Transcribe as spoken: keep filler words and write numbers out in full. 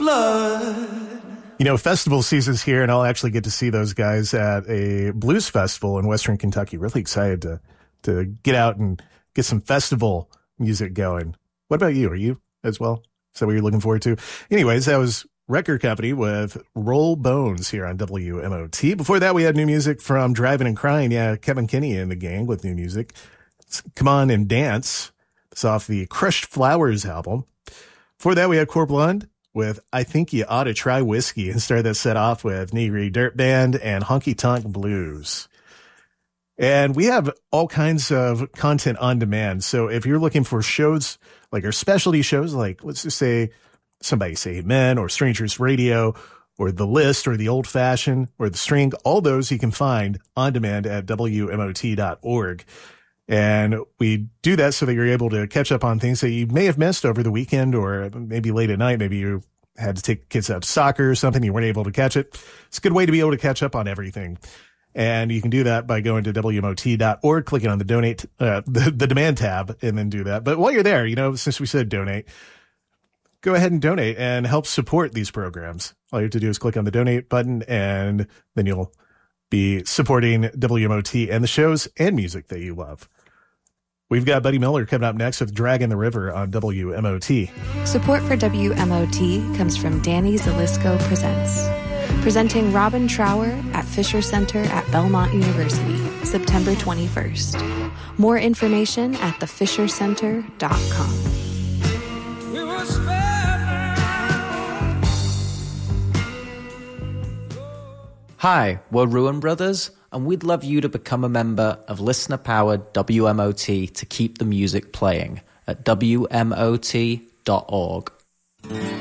blood. You know, festival season's here, and I'll actually get to see those guys at a blues festival in Western Kentucky. Really excited to to get out and get some festival music going. What about you? Are you as well? Is that what you're looking forward to? Anyways, that was Record Company with Roll Bones here on W M O T. Before that, we had new music from Driving and Crying. Yeah, Kevin Kinney and the gang with new music. It's Come On and Dance. It's off the Crushed Flowers album. Before that, we had Corp Lund with I Think You Ought to Try Whiskey, and started that set off with Negri Dirt Band and Honky Tonk Blues. And we have all kinds of content on demand. So if you're looking for shows like our specialty shows, like let's just say Somebody Say Amen or Strangers Radio or The List or The Old Fashioned or The String, all those you can find on demand at W M O T dot org. And we do that so that you're able to catch up on things that you may have missed over the weekend or maybe late at night. Maybe you had to take kids out to soccer or something. You weren't able to catch it. It's a good way to be able to catch up on everything. And you can do that by going to W M O T dot org, clicking on the donate, uh, the, the demand tab, and then do that. But while you're there, you know, since we said donate, go ahead and donate and help support these programs. All you have to do is click on the donate button, and then you'll be supporting W M O T and the shows and music that you love. We've got Buddy Miller coming up next with Dragging the River on W M O T. Support for W M O T comes from Danny Zalisco Presents. Presenting Robin Trower at Fisher Center at Belmont University, September twenty-first. More information at the fisher center dot com. Hi, we're Ruin Brothers, and we'd love you to become a member of listener-powered W M O T to keep the music playing at W M O T dot org.